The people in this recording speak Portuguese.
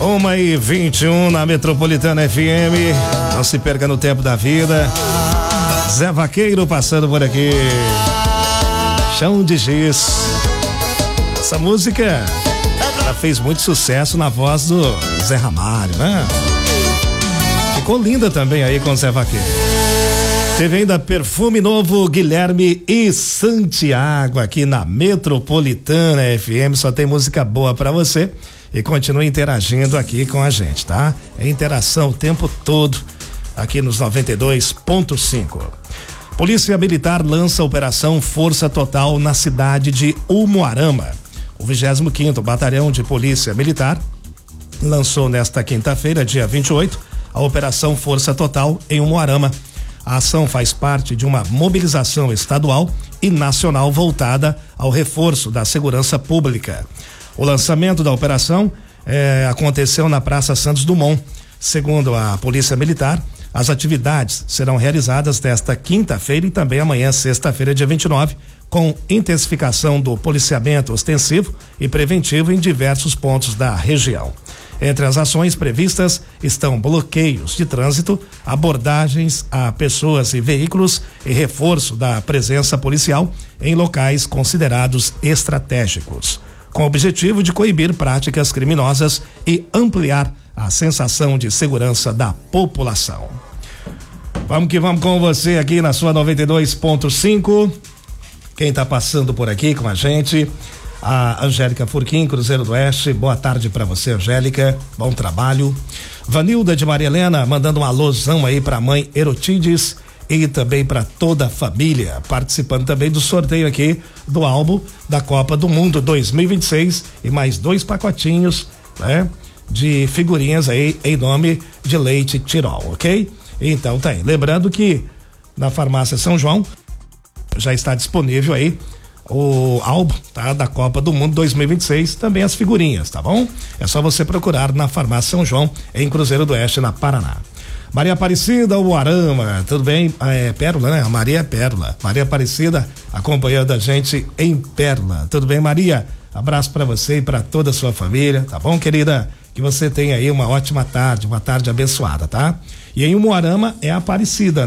1h21 na Metropolitana FM. Não se perca no tempo da vida. Zé Vaqueiro passando por aqui. Chão de Giz. Essa música ela fez muito sucesso na voz do Zé Ramalho, né? Ficou linda também aí com o Zé Vaqueiro. Teve ainda Perfume Novo, Guilherme e Santiago aqui na Metropolitana FM. Só tem música boa pra você. E continue interagindo aqui com a gente, tá? É interação o tempo todo aqui nos 92.5. Polícia Militar lança Operação Força Total na cidade de Umuarama. O 25º Batalhão de Polícia Militar lançou nesta quinta-feira, dia 28, a Operação Força Total em Umuarama. A ação faz parte de uma mobilização estadual e nacional voltada ao reforço da segurança pública. O lançamento da operação aconteceu na Praça Santos Dumont. Segundo a Polícia Militar, as atividades serão realizadas nesta quinta-feira e também amanhã, sexta-feira, dia 29, com intensificação do policiamento ostensivo e preventivo em diversos pontos da região. Entre as ações previstas estão bloqueios de trânsito, abordagens a pessoas e veículos e reforço da presença policial em locais considerados estratégicos, com o objetivo de coibir práticas criminosas e ampliar a sensação de segurança da população. Vamos que vamos com você aqui na sua 92.5. Quem tá passando por aqui com a gente, a Angélica Furquim, Cruzeiro do Oeste. Boa tarde para você, Angélica. Bom trabalho. Vanilda de Maria Helena mandando um alôzão aí pra mãe Erotides e também para toda a família, participando também do sorteio aqui do álbum da Copa do Mundo 2026 e mais 2 pacotinhos, né, de figurinhas aí em nome de Leite Tirol, ok? Então tá aí, lembrando que na Farmácia São João já está disponível aí o álbum, tá, da Copa do Mundo 2026, também as figurinhas, tá bom? É só você procurar na Farmácia São João em Cruzeiro do Oeste, na Paraná. Maria Aparecida, Umuarama, tudo bem? Pérola, né? A Maria é Pérola. Maria Aparecida acompanhando a gente em Pérola. Tudo bem, Maria? Abraço pra você e pra toda a sua família, tá bom, querida? Que você tenha aí uma ótima tarde, uma tarde abençoada, tá? E em Umuarama é Aparecida,